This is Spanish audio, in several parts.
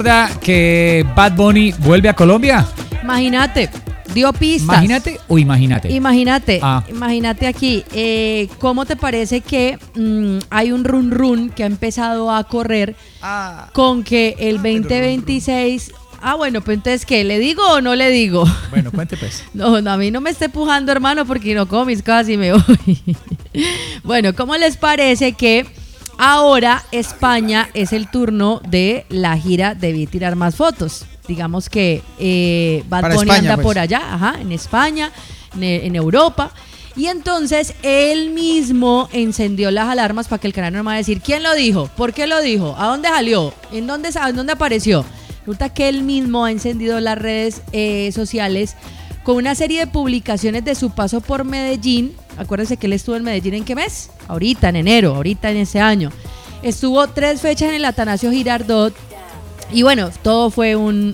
Que Bad Bunny vuelve a Colombia. Imagínate, dio pistas. Imagínate o imagínate. Imagínate aquí. ¿Cómo te parece que hay un run run que ha empezado a correr con que el 2026... bueno, pues entonces, ¿qué? ¿Le digo o no le digo? Bueno, cuente pues. No, a mí no me esté pujando, hermano, porque no como mis cosas y me voy. Bueno, ¿cómo les parece que ahora España es el turno de la gira Debí Tirar Más Fotos? Digamos que Bad Bunny anda por allá, en España, en Europa. Y entonces él mismo encendió las alarmas para que el canal no me va a decir ¿quién lo dijo? ¿Por qué lo dijo? ¿A dónde salió? ¿En dónde apareció? Resulta que él mismo ha encendido las redes sociales con una serie de publicaciones de su paso por Medellín. Acuérdense que él estuvo en Medellín, ¿en qué mes? Ahorita, en enero, ahorita en ese año. Estuvo 3 fechas en el Atanasio Girardot y bueno, todo fue un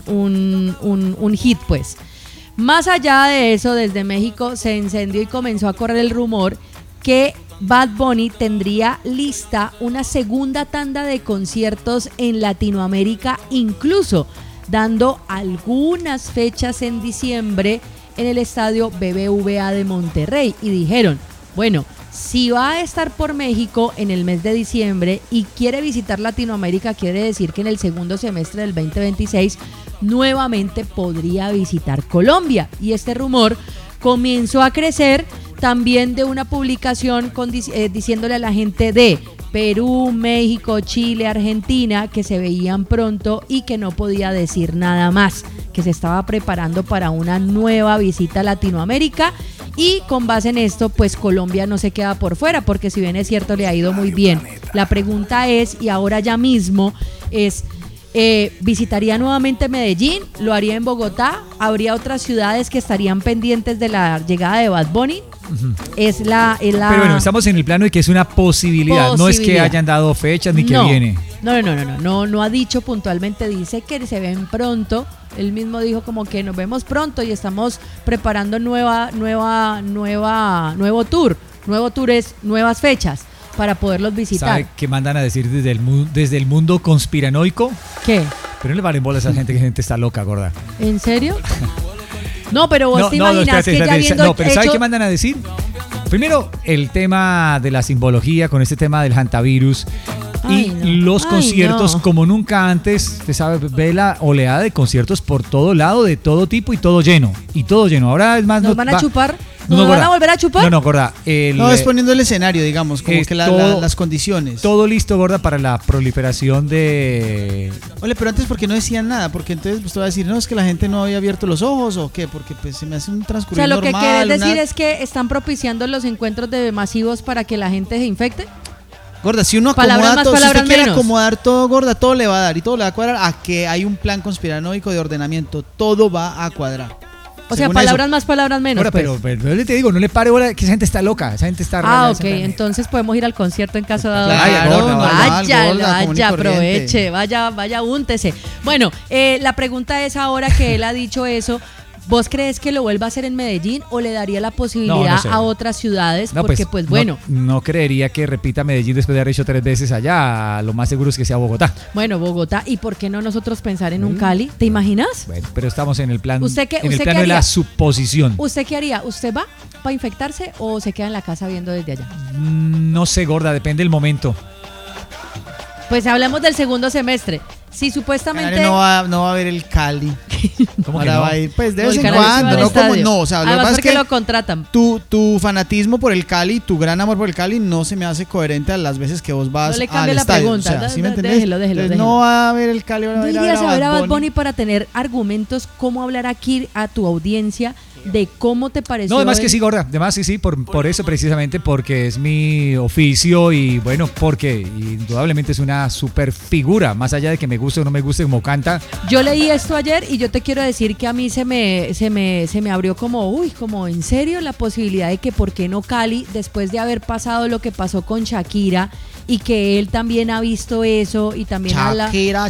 hit, pues. Más allá de eso, desde México se encendió y comenzó a correr el rumor que Bad Bunny tendría lista una segunda tanda de conciertos en Latinoamérica, incluso dando algunas fechas en diciembre en el estadio BBVA de Monterrey. Y dijeron, bueno, si va a estar por México en el mes de diciembre y quiere visitar Latinoamérica, quiere decir que en el segundo semestre del 2026 nuevamente podría visitar Colombia. Y este rumor comenzó a crecer también de una publicación diciéndole a la gente de Perú, México, Chile, Argentina que se veían pronto y que no podía decir nada más, que se estaba preparando para una nueva visita a Latinoamérica. Y con base en esto, pues Colombia no se queda por fuera, porque si bien es cierto le ha ido muy bien. La pregunta es, y ahora ya mismo, es... ¿visitaría nuevamente Medellín? ¿Lo haría en Bogotá? ¿Habría otras ciudades que estarían pendientes de la llegada de Bad Bunny? Uh-huh. Pero bueno, estamos en el plano de que es una posibilidad. No es que hayan dado fechas ni que viene. No ha dicho puntualmente, dice que se ven pronto. Él mismo dijo como que nos vemos pronto y estamos preparando nuevo tour. Nuevo tour es nuevas fechas para poderlos visitar. ¿Sabe qué mandan a decir desde el mundo conspiranoico? ¿Qué? Pero no le valen bolas a esa gente, que gente está loca, gorda. ¿En serio? No, pero vos te imaginas que ya viendo... No, pero ¿sabe qué mandan a decir? Primero, el tema de la simbología con este tema del hantavirus y los conciertos como nunca antes. Usted sabe, ve la oleada de conciertos por todo lado, de todo tipo y todo lleno. Ahora es más... ¿Nos van a chupar? ¿No van a volver a chupar? No, gorda. No, es poniendo el escenario, digamos, como que las condiciones. Todo listo, gorda, para la proliferación de... Ole, pero antes, ¿por qué no decían nada? Porque entonces pues, te va a decir, no, es que la gente no había abierto los ojos, ¿o qué? Porque pues se me hace un transcurrir normal. O sea, lo que quieres decir es que están propiciando los encuentros de masivos para que la gente se infecte. Gorda, si uno acomoda todo, si usted quiere acomodar todo, gorda, todo le va a dar y todo le va a cuadrar a que hay un plan conspiranoico de ordenamiento. Todo va a cuadrar. O sea, palabras más, palabras menos. Ahora, pues. pero yo te digo, no le pare bola, que esa gente está loca, esa gente está rara. Ok, entonces podemos ir al concierto en caso de... Vaya, aproveche, vaya, úntese. Bueno, la pregunta es ahora que él ha dicho eso, ¿vos crees que lo vuelva a hacer en Medellín o le daría la posibilidad a otras ciudades? Porque pues bueno. No creería que repita Medellín después de haber hecho 3 veces allá. Lo más seguro es que sea Bogotá. Bueno, Bogotá. ¿Y por qué no nosotros pensar en un Cali? ¿Te imaginas? Bueno, pero estamos en el plan, ¿Usted plano de la suposición. ¿Usted qué haría? ¿Usted va para infectarse o se queda en la casa viendo desde allá? No sé, gorda, depende del momento. Pues hablemos del segundo semestre. Si supuestamente... No va a haber el Cali. ¿Cómo que no? Va a ir, pues de No, vez el en Cali cuando, no como no, o sea, lo que pasa es que lo contratan. Tu fanatismo por el Cali, tu gran amor por el Cali no se me hace coherente a las veces que vos vas al estadio. No le cambie la pregunta, o sea, ¿sí me entendés? Déjelo. No va a haber el Cali, va a ir a Bad Bunny para tener argumentos, cómo hablar aquí a tu audiencia de cómo te pareció. No, además que sí, gorda, además que sí, por eso precisamente, porque es mi oficio y bueno, porque indudablemente es una super figura, más allá de que me guste o no me guste como canta. Yo leí esto ayer y yo te quiero decir que a mí se me abrió como en serio la posibilidad de que por qué no Cali, después de haber pasado lo que pasó con Shakira y que él también ha visto eso y también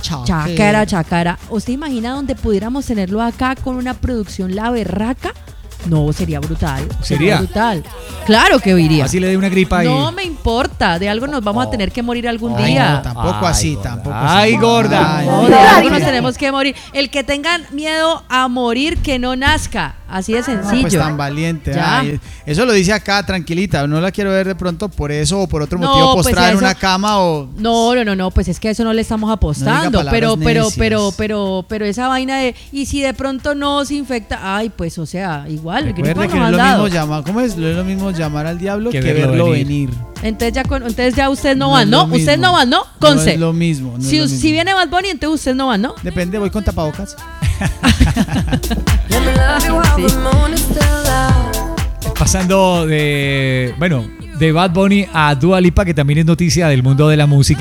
Chacara. ¿Usted imagina donde pudiéramos tenerlo acá con una producción la berraca? No, sería brutal. ¿Sería? Brutal. Claro que iría. Así le dé una gripa ahí. No me importa, de algo nos vamos a tener que morir algún día. No, tampoco así, gorda. tampoco Ay, así. gorda. No, de algo nos tenemos que morir. El que tenga miedo a morir, que no nazca. Así de sencillo. No, pues tan valiente. Ay, eso lo dice acá, tranquilita. No la quiero ver de pronto por eso o por otro motivo postrada en una cama o... No, pues es que a eso no le estamos apostando. Pero esa vaina de... Y si de pronto no se infecta... Ay, pues o sea, igual. Recuerde que no es lo mismo llamar... ¿Cómo es? No es lo mismo llamar al diablo que verlo venir. Entonces ya ustedes no van, ¿no? Ustedes no van, ¿no? Conce. No es lo mismo. Si viene Bad Bunny, entonces ustedes no van, ¿no? Depende, voy con tapabocas. Sí. Pasando de Bad Bunny a Dua Lipa, que también es noticia del mundo de la música.